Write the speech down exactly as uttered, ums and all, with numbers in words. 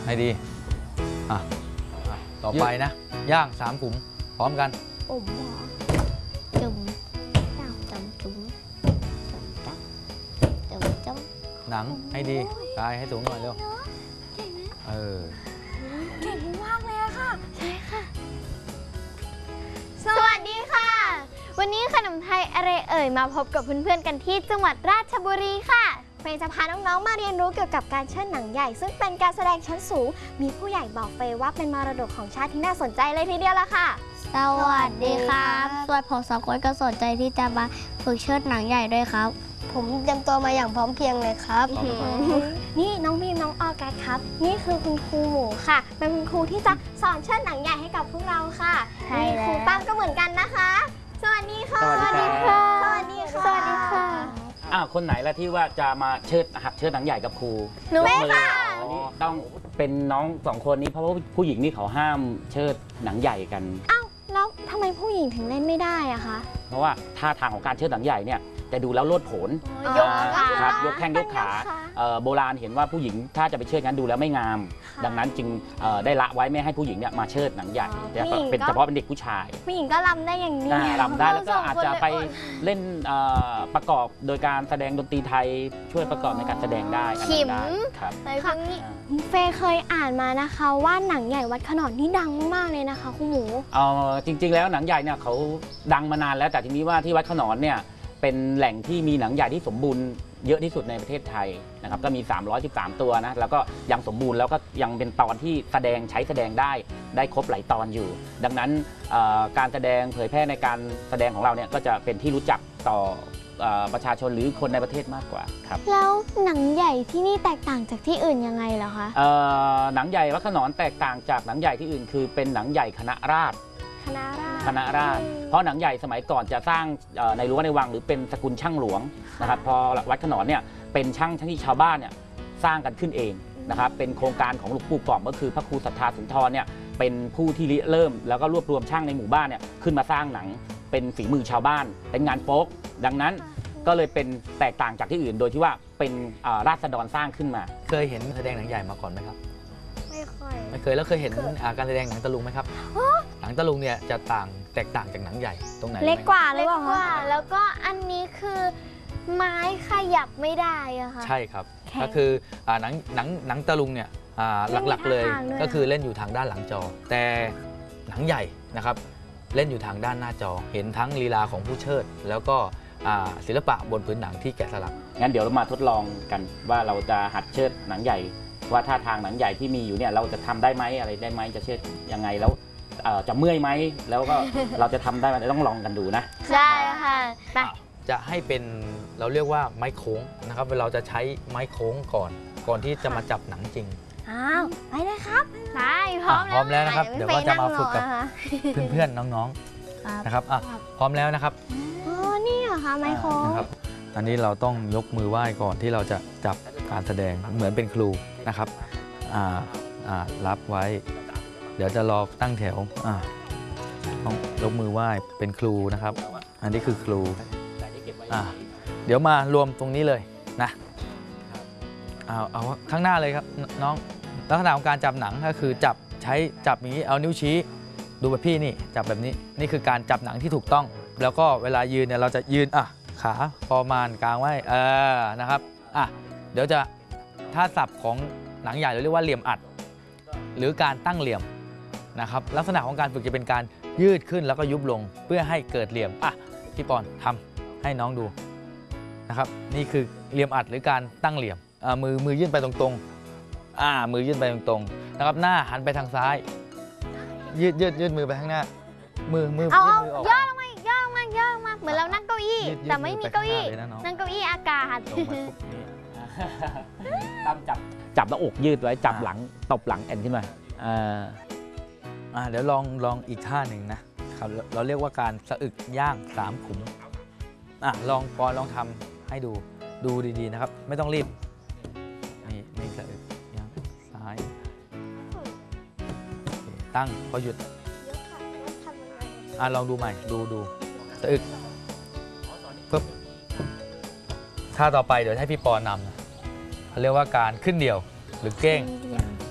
ให้ดีอ่ะต่อไปนะย่างสามขุมพร้อมกันอมหมอจุ่มย่างจุ่มจุ่มจุ่มจุ่มจุ่มหนังให้ดีกายให้สูงหน่อยเร็วเออเก่งมากเลยอะค่ะใช่ค่ะสวัสดีค่ะวันนี้ขนมไทยอะไรเอ่ยมาพบกับเพื่อนๆกันที่จังหวัดราชบุรีค่ะเฟย์จะพาน้องๆมาเรียนรู้เกี่ยวกับการเชิดหนังใหญ่ซึ่งเป็นการแสดงชั้นสูงมีผู้ใหญ่บอกเฟย์ว่าเป็นมรดกของชาติที่น่าสนใจเลยทีเดียวละค่ะสวัสดีครับส่วนผมสองคนก็สนใจที่จะมาฝึกเชิดหนังใหญ่ด้วยครับผมเตรียมตัวมาอย่างพร้อมเพรียงเลยครับนี่น้องบีมน้องออกัสครับนี่คือคุณครูหมูค่ะเป็นคุณครูที่จะสอนเชิดหนังใหญ่ให้กับพวกเราค่ะนี่ครูตั้งก็เหมือนกันนะคะสวัสดีค่ะสวัสดีค่ะสวัสดีค่ะสวัสดีค่ะอ้าวคนไหนละที่ว่าจะมาเชิดหัดเชิดหนังใหญ่กับครูหนูค่ะต้องเป็นน้องสองคนนี้เพราะว่าผู้หญิงนี่เขาห้ามเชิดหนังใหญ่กันอ้าวแล้วทำไมผู้หญิงถึงเล่นไม่ได้อะคะเพราะว่าท่าทางของการเชิดหนังใหญ่เนี่ยจะดูแล้วโลดโผนยกครับยกแข้งยกขาโบราณเห็นว่าผู้หญิงถ้าจะไปเชิดงั้นดูแล้วไม่งามดังนั้นจึงได้ละไว้ไม่ให้ผู้หญิงเนี่ยมาเชิดหนังใหญ่เป็นเฉพาะเป็นเด็กผู้ชายผู้หญิงก็รำได้อย่างนี้รำได้แล้วก็อาจจะไปเล่นประกอบโดยการแสดงดนตรีไทยช่วยประกอบในการแสดงได้ขิมครับเฟย์เคยอ่านมานะคะว่าหนังใหญ่วัดขนอนนี่ดังมากเลยนะคะคุณหมูจริงๆแล้วหนังใหญ่เนี่ยเขาดังมานานแล้วแต่ทีนี้ว่าที่วัดขนอนเนี่ยเป็นแหล่งที่มีหนังใหญ่ที่สมบูรณ์เยอะที่สุดในประเทศไทยนะครับก็มีสามร้อยสิบสามตัวนะแล้วก็ยังสมบูรณ์แล้วก็ยังเป็นตอนที่แสดงใช้แสดงได้ได้ครบหลายตอนอยู่ดังนั้นการแสดงเผยแพร่ในการแสดงของเราเนี่ยก็จะเป็นที่รู้จักต่อประชาชนหรือคนในประเทศมากกว่าครับแล้วหนังใหญ่ที่นี่แตกต่างจากที่อื่นยังไงเหรอคะหนังใหญ่วัดขนอนแตกต่างจากหนังใหญ่ที่อื่นคือเป็นหนังใหญ่คณะราษฎรคณะราษฎรคณะราษฎรเพราะหนังใหญ่สมัยก่อนจะสร้างในรั้วในวังหรือเป็นสกุลช่างหลวงนะครับพอวัดขนอนเนี่ยเป็นช่างที่ชาวบ้านเนี่ยสร้างกันขึ้นเองนะครับเป็นโครงการของหลวงปู่ก่อมก็คือพระครูศรัทธาสุนทรเนี่ยเป็นผู้ที่ริเริ่มแล้วก็รวบรวมช่างในหมู่บ้านเนี่ยขึ้นมาสร้างหนังเป็นฝีมือชาวบ้านเป็นงานโฟกดังนั้นก็เลยเป็นแตกต่างจากที่อื่นโดยที่ว่าเป็นราษฎรสร้างขึ้นมาเคยเห็นแสดงหนังใหญ่มาก่อนไหมครับไม่เคยไม่เคยแล้วเคยเห็นการแสดงหนังตะลุงไหมครับหนังตะลุงเนี่ยจะต่างแตกต่างจากหนังใหญ่ตรงไหนเล็กกว่าเล็กกว่าแล้วก็อันนี้คือไม้ขยับไม่ได้อะค่ะใช่ครับก็คือหนังหนังหนังตะลุงเนี่ยหลักๆเลยก็คือเล่นอยู่ทางด้านหลังจอแต่หนังใหญ่นะครับเล่นอยู่ทางด้านหน้าจอเห็นทั้งลีลาของผู้เชิดแล้วก็ศิลปะบนพื้นหนังที่แกะสลักงั้นเดี๋ยวเรามาทดลองกันว่าเราจะหัดเชิดหนังใหญ่ว่าท่าทางหนังใหญ่ที่มีอยู่เนี่ยเราจะทำได้ไหมอะไรได้ไหมจะเชิดยังไงแล้วจะเมื่อยไหมแล้วก็เราจะทำได้ไหมต้องลองกันดูนะได้ค่ะจะให้เป็นเราเรียกว่าไม้โค้งนะครับเราจะใช้ไม้โค้งก่อนก่อนที่จะมาจับหนังจริงอ้าวไปเลยครับได้พร้อมแล้วพร้อมแล้วนะครับเดี๋ยวก็จะมาฝึกกับเพื่อนๆน้องๆนะครับอ่ะพร้อมแล้วนะครับอ๋อนี่เหรอคะไม้โค้งนะครับอันนี้เราต้องยกมือไหว้ก่อนที่เราจะจับการแสดงเหมือนเป็นครูนะครับอ่าอ่ารับไว้เดี๋ยวจะรอตั้งแถวอ่าต้องยกมือไหว้เป็นครูนะครับอันนี้คือครูอ่าเดี๋ยวมารวมตรงนี้เลยนะเอาเอาข้างหน้าเลยครับน้องลักษณะของการจับหนังก็คือจับใช้จับอย่างนี้เอานิ้วชี้ดูแบบพี่นี่จับแบบนี้นี่คือการจับหนังที่ถูกต้องแล้วก็เวลายืนเนี่ยเราจะยืนอ่ะขาประมาณกลางไว้เออนะครับอ่ะเดี๋ยวจะถ้าศัพท์ของหนังใหญ่เราเรียกว่าเหลี่ยมอัดหรือการตั้งเหลี่ยมนะครับลักษณะของการฝึกจะเป็นการยืดขึ้นแล้วก็ยุบลงเพื่อให้เกิดเหลี่ยมอ่ะพี่ปอนทำให้น้องดูนะครับนี่คือเหลี่ยมอัดหรือการตั้งเหลี่ยมอ่ามือมือยื่นไปตรงๆอ่ามือยื่นไปตรงๆนะครับหน้าหันไปทางซ้ายยืดยืดยืดมือไปข้างหน้ามือมือเอาเอาย่อลงมาอีกย่อลงมาย่อลงมาเหมือนเรานั่งเก้าอี้แต่ไม่มีเก้าอี้นั่งเก้าอี้อากาศตั้มจับจับหน้าอกยืดไว้จับหลังตบหลังแอนขึ้นมาอ่าอ่าเดี๋ยวลองลองอีกท่าหนึ่งนะครับเราเรียกว่าการสะอึกย่างสามขุมอ่ะลองปอนลองทำให้ดูดูดีๆนะครับไม่ต้องรีบนี่นี่สะอึกย่างซ้ายตั้งพอหยุดอ่ะลองดูใหม่ดูดูสะอึกปึ๊บท่าต่อไปเดี๋ยวให้พี่ปอนนำเขาเรียกว่าการขึ้นเดี่ยวหรือเก้ง